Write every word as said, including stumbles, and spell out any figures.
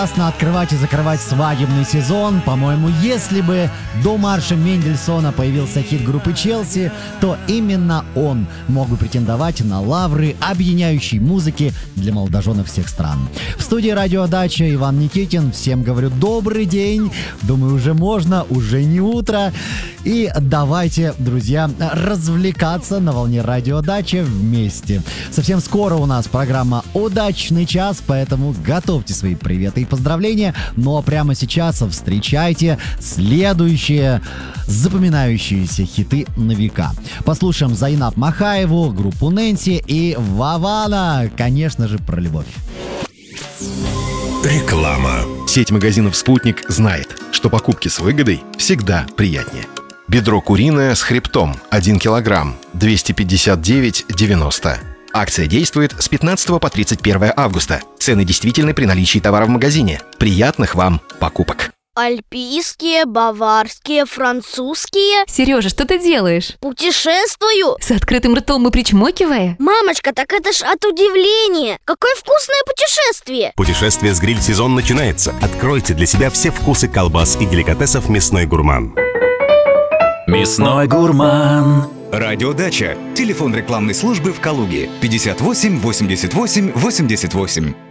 Открывать и закрывать свадебный сезон. По-моему, если бы до марша Мендельсона появился хит группы Челси, то именно он мог бы претендовать на лавры объединяющей музыки для молодоженов всех стран. В студии «Радиодача» Иван Никитин. Всем говорю добрый день. Думаю, уже можно, уже не утро. И давайте, друзья, развлекаться на волне «Радиодача» вместе. Совсем скоро у нас программа «Удачный час», поэтому готовьте свои приветы и поздравления. Ну а прямо сейчас встречайте следующие запоминающиеся хиты на века. Послушаем Зайнаб Махаеву, группу Нэнси и Вавана, конечно же, про любовь. Реклама. Сеть магазинов «Спутник» знает, что покупки с выгодой всегда приятнее. Бедро куриное с хребтом один килограмм, двести пятьдесят девять девяносто. Акция действует с пятнадцатого по тридцать первое августа. Цены действительны при наличии товара в магазине. Приятных вам покупок. Альпийские, баварские, французские. Сережа, что ты делаешь? Путешествую. С открытым ртом и причмокивая? Мамочка, так это ж от удивления. Какое вкусное путешествие. Путешествие с гриль-сезон начинается. Откройте для себя все вкусы колбас и деликатесов «Мясной гурман». Мясной гурман. Радиодача. Телефон рекламной службы в Калуге. пятьдесят восемь восемьдесят восемь восемьдесят восемь.